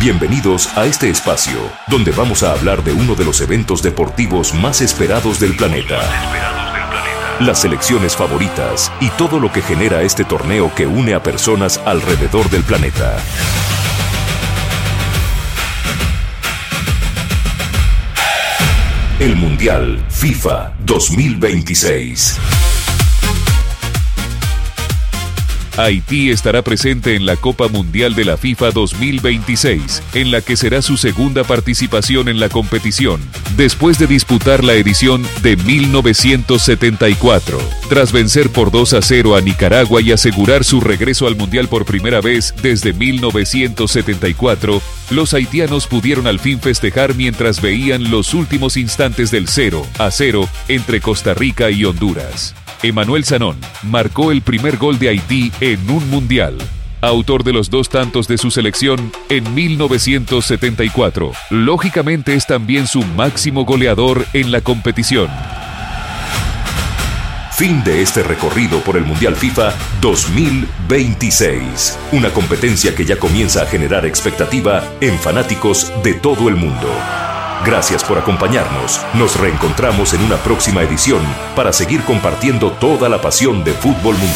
Bienvenidos a este espacio, donde vamos a hablar de uno de los eventos deportivos más esperados del planeta. Las selecciones favoritas y todo lo que genera este torneo que une a personas alrededor del planeta. El Mundial FIFA 2026. Haití estará presente en la Copa Mundial de la FIFA 2026, en la que será su segunda participación en la competición, después de disputar la edición de 1974. Tras vencer por 2-0 a Nicaragua y asegurar su regreso al Mundial por primera vez desde 1974, los haitianos pudieron al fin festejar mientras veían los últimos instantes del 0-0 entre Costa Rica y Honduras. Emmanuel Sanón marcó el primer gol de Haití en un mundial. Autor de los 2 tantos de su selección en 1974. Lógicamente es también su máximo goleador en la competición. Fin de este recorrido por el Mundial FIFA 2026. Una competencia que ya comienza a generar expectativa en fanáticos de todo el mundo. Gracias por acompañarnos. Nos reencontramos en una próxima edición para seguir compartiendo toda la pasión de fútbol mundial.